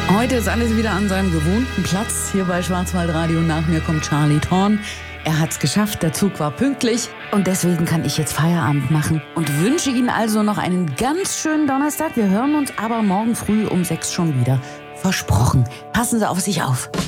Heute ist alles wieder an seinem gewohnten Platz hier bei Schwarzwaldradio. Nach mir kommt Charlie Thorn. Er hat's geschafft, der Zug war pünktlich und deswegen kann ich jetzt Feierabend machen und wünsche Ihnen also noch einen ganz schönen Donnerstag. Wir hören uns aber morgen früh um 6 schon wieder. Versprochen. Passen Sie auf sich auf.